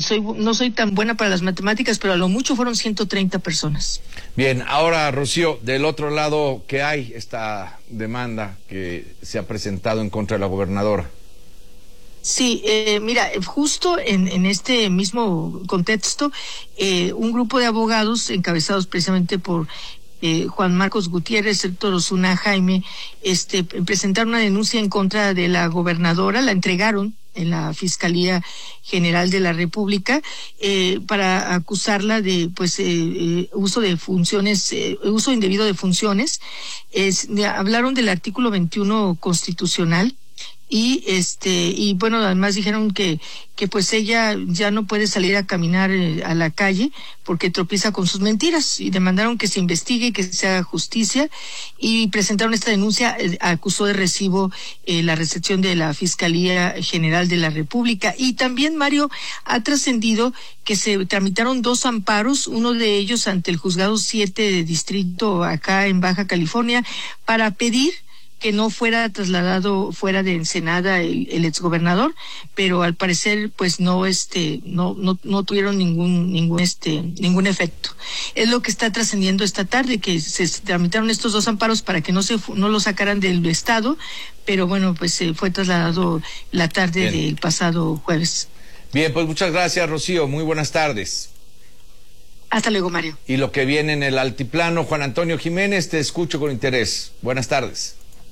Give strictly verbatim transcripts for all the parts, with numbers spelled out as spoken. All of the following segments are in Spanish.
soy no soy tan buena para las matemáticas, pero a lo mucho fueron ciento treinta personas. Bien, ahora, Rocío, del otro lado, ¿qué hay esta demanda que se ha presentado en contra de la gobernadora? Sí, eh, mira, justo en, en este mismo contexto, eh, un grupo de abogados encabezados precisamente por eh, Juan Marcos Gutiérrez, Héctor Osuna Jaime, este, presentaron una denuncia en contra de la gobernadora, la entregaron en la Fiscalía General de la República eh, para acusarla de pues eh, eh, uso de funciones, eh, uso indebido de funciones. Es, de, hablaron del artículo veintiuno constitucional. Y este y bueno, además dijeron que que pues ella ya no puede salir a caminar eh, a la calle porque tropieza con sus mentiras, y demandaron que se investigue y que se haga justicia, y presentaron esta denuncia. Eh, acusó de recibo eh, la recepción de la Fiscalía General de la República. Y también, Mario, ha trascendido que se tramitaron dos amparos, uno de ellos ante el Juzgado siete de Distrito acá en Baja California, para pedir que no fuera trasladado fuera de Ensenada el, el exgobernador, pero al parecer pues no este no no no tuvieron ningún ningún este ningún efecto. Es lo que está trascendiendo esta tarde, que se tramitaron estos dos amparos para que no se no lo sacaran del estado, pero bueno, pues se fue trasladado la tarde Bien. del pasado jueves. Bien, pues muchas gracias, Rocío, muy buenas tardes. Hasta luego, Mario. Y lo que viene en el altiplano, Juan Antonio Jiménez, te escucho con interés. Buenas tardes.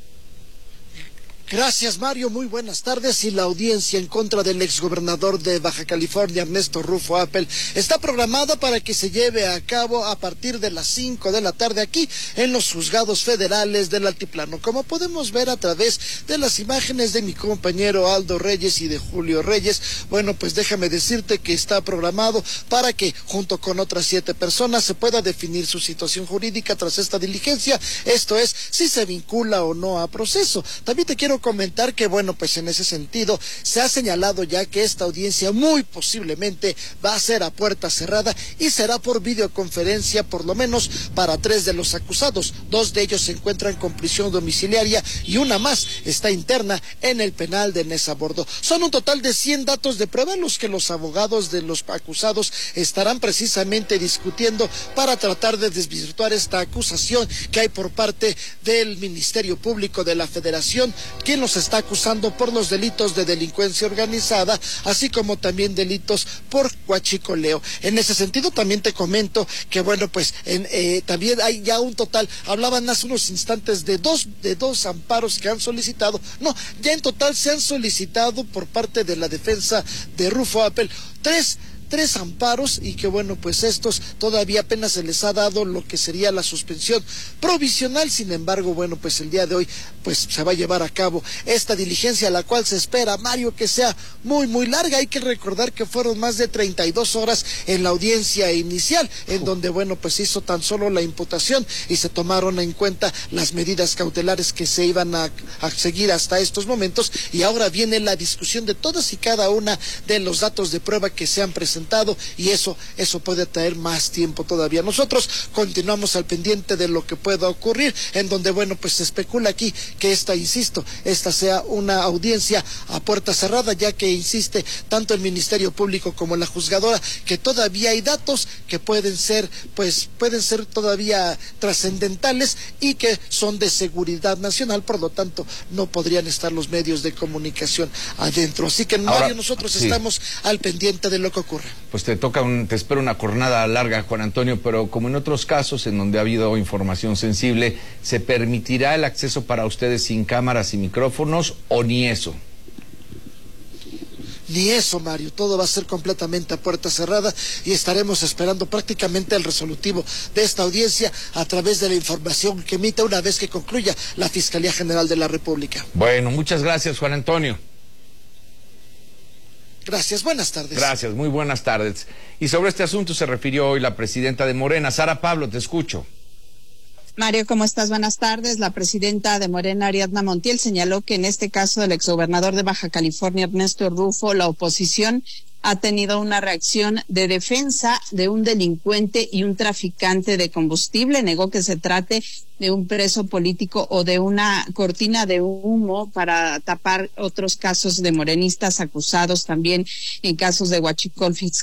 Gracias, Mario, muy buenas tardes. Y la audiencia en contra del exgobernador de Baja California, Ernesto Rufo Appel, está programada para que se lleve a cabo a partir de las cinco de la tarde aquí en los juzgados federales del altiplano. Como podemos ver a través de las imágenes de mi compañero Aldo Reyes y de Julio Reyes, bueno, pues déjame decirte que está programado para que junto con otras siete personas se pueda definir su situación jurídica tras esta diligencia, esto es, si se vincula o no a proceso. También te quiero comentar que, bueno, pues en ese sentido se ha señalado ya que esta audiencia muy posiblemente va a ser a puerta cerrada y será por videoconferencia, por lo menos para tres de los acusados. Dos de ellos se encuentran con prisión domiciliaria y una más está interna en el penal de Neza Bordo. Son un total de cien datos de prueba los que los abogados de los acusados estarán precisamente discutiendo para tratar de desvirtuar esta acusación que hay por parte del Ministerio Público de la Federación, quien los está acusando por los delitos de delincuencia organizada, así como también delitos por huachicoleo. En ese sentido también te comento que, bueno, pues en, eh, también hay ya un total, hablaban hace unos instantes de dos, de dos amparos que han solicitado, no, ya en total se han solicitado por parte de la defensa de Rufo Appel tres tres amparos, y que bueno, pues estos todavía apenas se les ha dado lo que sería la suspensión provisional. Sin embargo, bueno, pues el día de hoy pues se va a llevar a cabo esta diligencia, la cual se espera, Mario, que sea muy muy larga. Hay que recordar que fueron más de treinta y dos horas en la audiencia inicial, en donde bueno, pues hizo tan solo la imputación y se tomaron en cuenta las medidas cautelares que se iban a, a seguir hasta estos momentos, y ahora viene la discusión de todas y cada una de los datos de prueba que se han presentado, y eso, eso puede traer más tiempo todavía. Nosotros continuamos al pendiente de lo que pueda ocurrir, en donde bueno, pues se especula aquí que esta, insisto, esta sea una audiencia a puerta cerrada, ya que insiste tanto el Ministerio Público como la juzgadora que todavía hay datos que pueden ser, pues pueden ser todavía trascendentales y que son de seguridad nacional, por lo tanto no podrían estar los medios de comunicación adentro. Así que, Mario, Ahora, nosotros sí. estamos al pendiente de lo que ocurre. Pues te toca, un, te espero una jornada larga, Juan Antonio, pero como en otros casos en donde ha habido información sensible, ¿se permitirá el acceso para ustedes sin cámaras y micrófonos o ni eso? Ni eso, Mario, todo va a ser completamente a puerta cerrada y estaremos esperando prácticamente el resolutivo de esta audiencia a través de la información que emita una vez que concluya la Fiscalía General de la República. Bueno, muchas gracias, Juan Antonio. Gracias, buenas tardes. Gracias, muy buenas tardes. Y sobre este asunto se refirió hoy la presidenta de Morena. Sara Pablo, te escucho. Mario, ¿cómo estás? Buenas tardes. La presidenta de Morena, Ariadna Montiel, señaló que en este caso del exgobernador de Baja California, Ernesto Rufo, la oposición ha tenido una reacción de defensa de un delincuente y un traficante de combustible. Negó que se trate de un preso político o de una cortina de humo para tapar otros casos de morenistas acusados también en casos de huachicol